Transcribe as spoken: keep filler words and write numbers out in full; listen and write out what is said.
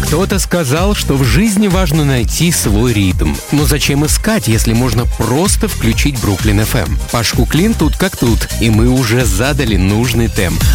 Кто-то сказал, что в жизни важно найти свой ритм. Но зачем искать, если можно просто включить Бруклин эф эм? Паш Куклин тут как тут, и мы уже задали нужный темп.